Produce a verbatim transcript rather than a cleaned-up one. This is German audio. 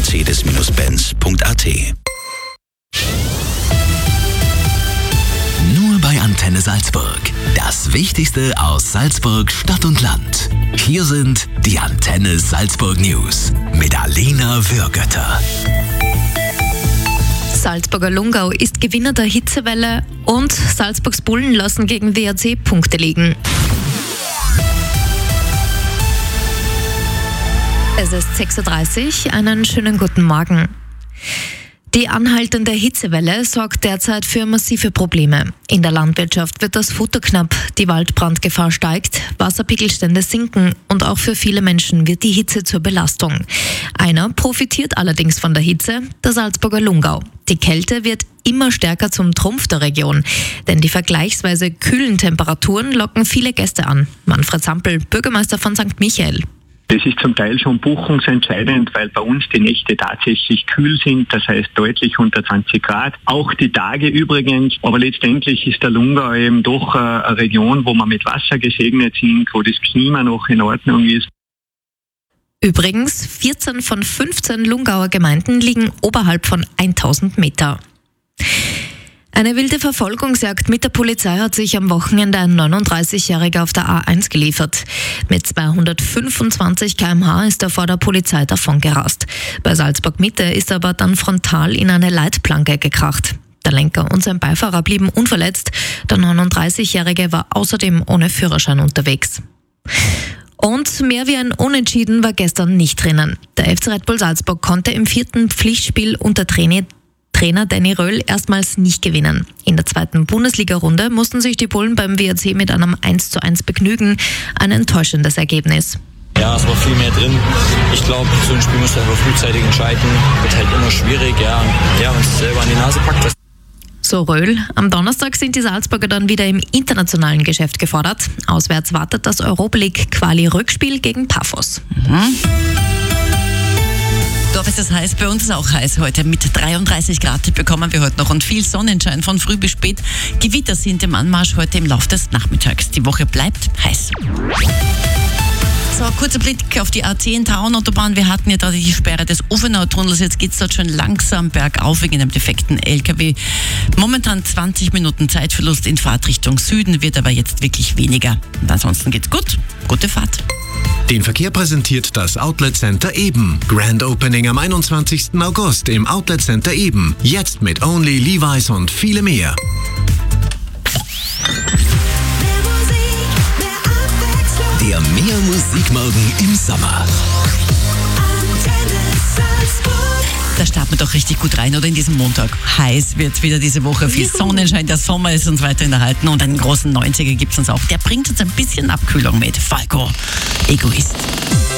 mercedes Benz punkt a t. Nur bei Antenne Salzburg. Das Wichtigste aus Salzburg, Stadt und Land. Hier sind die Antenne Salzburg News mit Alena Würgötter. Salzburger Lungau ist Gewinner der Hitzewelle und Salzburgs Bullen lassen gegen W A C Punkte liegen. Es ist sechs Uhr dreißig, einen schönen guten Morgen. Die anhaltende Hitzewelle sorgt derzeit für massive Probleme. In der Landwirtschaft wird das Futter knapp, die Waldbrandgefahr steigt, Wasserpegelstände sinken und auch für viele Menschen wird die Hitze zur Belastung. Einer profitiert allerdings von der Hitze, der Salzburger Lungau. Die Kälte wird immer stärker zum Trumpf der Region, denn die vergleichsweise kühlen Temperaturen locken viele Gäste an. Manfred Sampel, Bürgermeister von Sankt Michael. Das ist zum Teil schon buchungsentscheidend, weil bei uns die Nächte tatsächlich kühl sind, das heißt deutlich unter zwanzig Grad. Auch die Tage übrigens, aber letztendlich ist der Lungau eben doch eine Region, wo man mit Wasser gesegnet sind, wo das Klima noch in Ordnung ist. Übrigens, vierzehn von fünfzehn Lungauer Gemeinden liegen oberhalb von tausend Meter. Eine wilde Verfolgungsjagd mit der Polizei hat sich am Wochenende ein neununddreißigjähriger auf der A eins geliefert. Mit zweihundertfünfundzwanzig Kilometer pro Stunde ist er vor der Polizei davongerast. Bei Salzburg Mitte ist er aber dann frontal in eine Leitplanke gekracht. Der Lenker und sein Beifahrer blieben unverletzt. Der neununddreißigjährige war außerdem ohne Führerschein unterwegs. Und mehr wie ein Unentschieden war gestern nicht drinnen. Der F C Red Bull Salzburg konnte im vierten Pflichtspiel unter Trainer Trainer Danny Röhl erstmals nicht gewinnen. In der zweiten Bundesliga-Runde mussten sich die Bullen beim W A C mit einem eins zu eins begnügen. Ein enttäuschendes Ergebnis. Ja, es war viel mehr drin. Ich glaube, so ein Spiel muss man einfach frühzeitig entscheiden. Wird halt immer schwierig, ja. Und ja, wenn es selber an die Nase packt. Das So Röhl. Am Donnerstag sind die Salzburger dann wieder im internationalen Geschäft gefordert. Auswärts wartet das Europa League Quali-Rückspiel gegen Paphos. Mhm. Dorf ist es heiß, bei uns ist es auch heiß heute. Mit dreiunddreißig Grad bekommen wir heute noch und viel Sonnenschein von früh bis spät. Gewitter sind im Anmarsch heute im Laufe des Nachmittags. Die Woche bleibt heiß. So, kurzer Blick auf die A zehn Tauernautobahn. Wir hatten ja da die Sperre des Uffenau-Tunnels. Jetzt geht es dort schon langsam bergauf wegen einem defekten L K W. Momentan zwanzig Minuten Zeitverlust in Fahrtrichtung Süden, wird aber jetzt wirklich weniger. Und ansonsten geht's gut. Gute Fahrt. Den Verkehr präsentiert das Outlet Center Eben. Grand Opening am einundzwanzigsten August im Outlet Center Eben. Jetzt mit Only, Levi's und viele mehr. Der Mehr Musikmorgen im Sommer. Da starten wir doch richtig gut rein, oder in diesem Montag. Heiß wird wieder diese Woche, viel Sonnenschein, der Sommer ist uns weiterhin erhalten und einen großen neunziger gibt es uns auch. Der bringt uns ein bisschen Abkühlung mit. Falco, Egoist.